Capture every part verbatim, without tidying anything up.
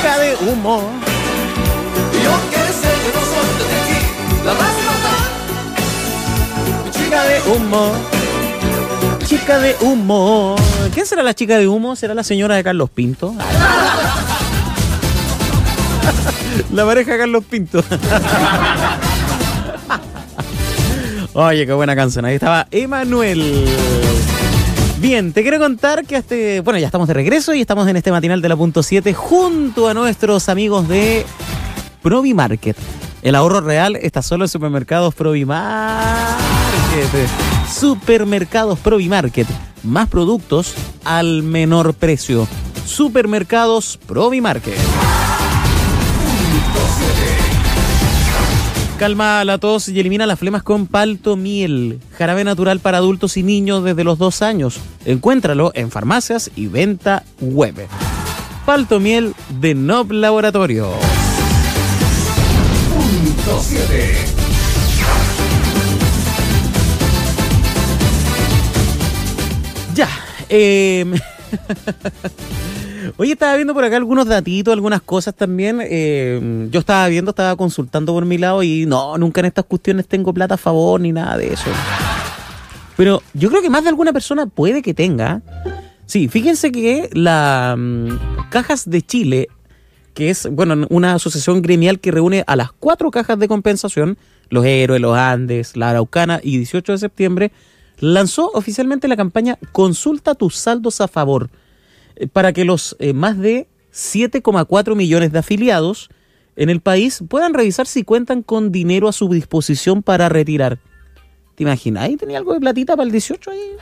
chica de humo. Yo que sé que no soy de ti, la más loca. Chica de humo. Chica de humo. ¿Quién será la chica de humo? ¿Será la señora de Carlos Pinto? La pareja de Carlos Pinto. Oye, qué buena canción. Ahí estaba Emanuel. Bien, te quiero contar que hasta, bueno, ya estamos de regreso y estamos en este matinal de la punto siete junto a nuestros amigos de Provimarket. El ahorro real está solo en supermercados Provimarket. Supermercados Provimarket. Más productos al menor precio. Supermercados Provimarket. Calma la tos y elimina las flemas con Paltomiel, jarabe natural para adultos y niños desde los dos años. Encuéntralo en farmacias y venta web. Paltomiel de Nob Laboratorio. Punto siete. Ya. Eh... Oye, estaba viendo por acá algunos datitos, algunas cosas también. Eh, yo estaba viendo, estaba consultando por mi lado y no, nunca en estas cuestiones tengo plata a favor ni nada de eso. Pero yo creo que más de alguna persona puede que tenga. Sí, fíjense que la um, Cajas de Chile, que es, bueno, una asociación gremial que reúne a las cuatro cajas de compensación, los Héroes, los Andes, la Araucana y dieciocho de septiembre, lanzó oficialmente la campaña Consulta tus saldos a favor, para que los eh, más de siete coma cuatro millones de afiliados en el país puedan revisar si cuentan con dinero a su disposición para retirar. ¿Te imaginas? ¿Ahí tenía algo de platita para el dieciocho ahí?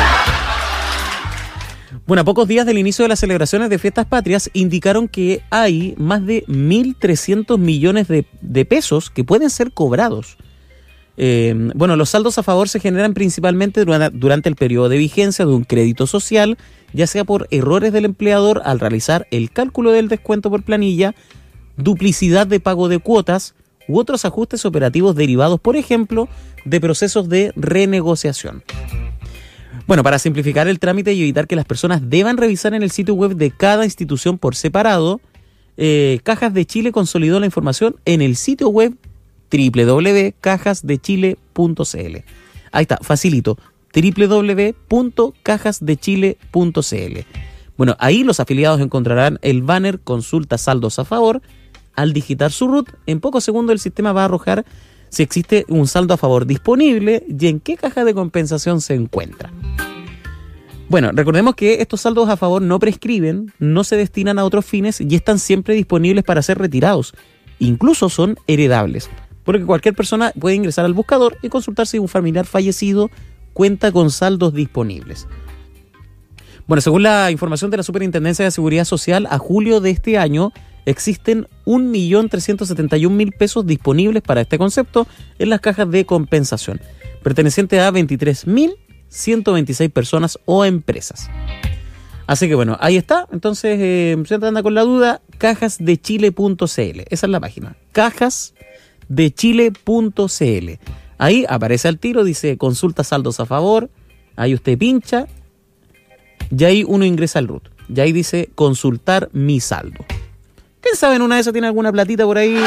Bueno, a pocos días del inicio de las celebraciones de Fiestas Patrias indicaron que hay más de mil trescientos millones de, de pesos que pueden ser cobrados. Eh, bueno, los saldos a favor se generan principalmente durante, durante el periodo de vigencia de un crédito social, ya sea por errores del empleador al realizar el cálculo del descuento por planilla, duplicidad de pago de cuotas u otros ajustes operativos derivados, por ejemplo, de procesos de renegociación. Bueno, para simplificar el trámite y evitar que las personas deban revisar en el sitio web de cada institución por separado, eh, Cajas de Chile consolidó la información en el sitio web doble u doble u doble u punto cajas de chile punto c l. Ahí está, facilito, doble u doble u doble u punto cajas de chile punto c l. Bueno, ahí los afiliados encontrarán el banner Consulta saldos a favor. Al digitar su R U T, en pocos segundos el sistema va a arrojar si existe un saldo a favor disponible y en qué caja de compensación se encuentra. Bueno, recordemos que estos saldos a favor no prescriben, no se destinan a otros fines y están siempre disponibles para ser retirados. Incluso son heredables, porque cualquier persona puede ingresar al buscador y consultar si un familiar fallecido cuenta con saldos disponibles. Bueno, según la información de la Superintendencia de Seguridad Social, a julio de este año existen un millón trescientos setenta y un mil pesos disponibles para este concepto en las cajas de compensación, pertenecientes a veintitrés mil ciento veintiséis personas o empresas. Así que bueno, ahí está. Entonces, eh, si anda con la duda, cajas de chile punto c l. Esa es la página. cajas de chile punto c l. Ahí aparece al tiro, dice consulta saldos a favor. Ahí usted pincha. Y ahí uno ingresa al R U T. Y ahí dice consultar mi saldo. ¿Quién sabe en una de esas tiene alguna platita por ahí?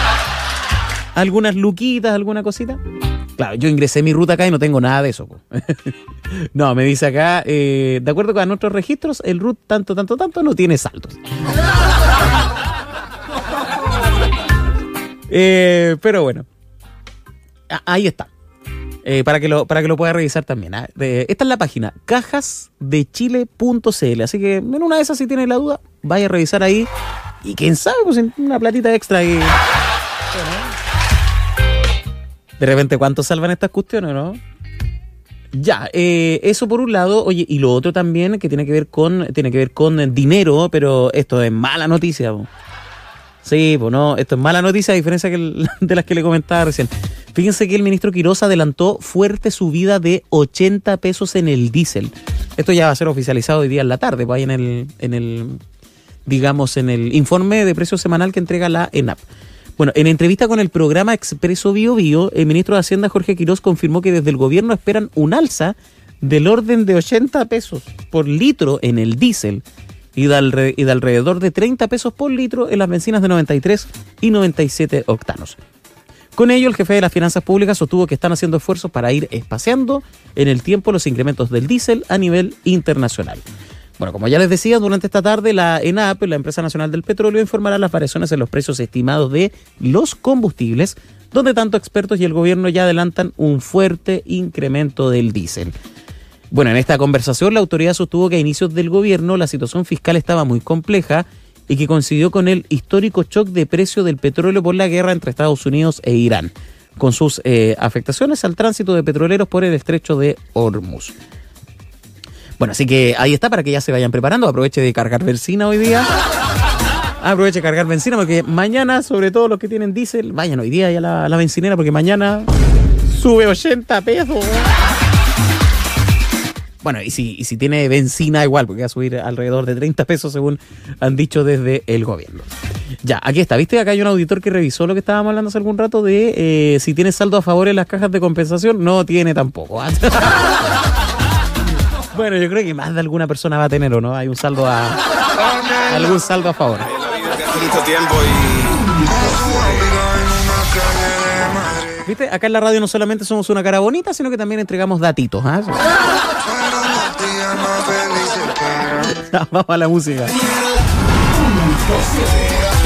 ¿Algunas luquitas, alguna cosita? Claro, yo ingresé mi R U T acá y no tengo nada de eso. No, me dice acá, eh, de acuerdo con nuestros registros, el R U T tanto, tanto, tanto no tiene saldos. eh, pero bueno, ahí está. Eh, para, que lo, para que lo pueda revisar también. ¿eh? Eh, esta es la página, cajas de chile punto c l. Así que en una de esas, si tiene la duda, vaya a revisar ahí. Y quién sabe, pues una platita extra ahí. De repente, ¿cuánto salvan estas cuestiones, no? Ya, eh, eso por un lado. Oye, y lo otro también que tiene que ver con tiene que ver con dinero, pero esto es mala noticia. Po. Sí, pues no, esto es mala noticia a diferencia que el, de las que le comentaba recién. Fíjense que el ministro Quirós adelantó fuerte subida de ochenta pesos en el diésel. Esto ya va a ser oficializado hoy día en la tarde, pues ahí en el, en el, digamos, en el informe de precios semanal que entrega la ENAP. Bueno, en entrevista con el programa Expreso Bio Bio, el ministro de Hacienda, Jorge Quirós, confirmó que desde el gobierno esperan un alza del orden de ochenta pesos por litro en el diésel y de, alre- y de alrededor de treinta pesos por litro en las bencinas de noventa y tres y noventa y siete octanos. Con ello, el jefe de las finanzas públicas sostuvo que están haciendo esfuerzos para ir espaciando en el tiempo los incrementos del diésel a nivel internacional. Bueno, como ya les decía, durante esta tarde la ENAP, la Empresa Nacional del Petróleo, informará las variaciones en los precios estimados de los combustibles, donde tanto expertos y el gobierno ya adelantan un fuerte incremento del diésel. Bueno, en esta conversación la autoridad sostuvo que a inicios del gobierno la situación fiscal estaba muy compleja y que coincidió con el histórico shock de precio del petróleo por la guerra entre Estados Unidos e Irán, con sus eh, afectaciones al tránsito de petroleros por el estrecho de Hormuz. Bueno, así que ahí está para que ya se vayan preparando. Aproveche de cargar benzina hoy día. Aproveche de cargar benzina porque mañana, sobre todo los que tienen diésel, vayan hoy día ya a la, a la bencinera porque mañana sube ochenta pesos. Bueno, y si, y si tiene benzina igual, porque va a subir alrededor de treinta pesos según han dicho desde el gobierno. Ya, aquí está. ¿Viste? Acá hay un auditor que revisó lo que estábamos hablando hace algún rato de eh, si tiene saldo a favor en las cajas de compensación. No tiene tampoco. Bueno, yo creo que más de alguna persona va a tener, ¿o no? Hay un saldo a... algún saldo a favor. ¿Viste? Acá en la radio no solamente somos una cara bonita, sino que también entregamos datitos. ¿eh? Vamos a la música.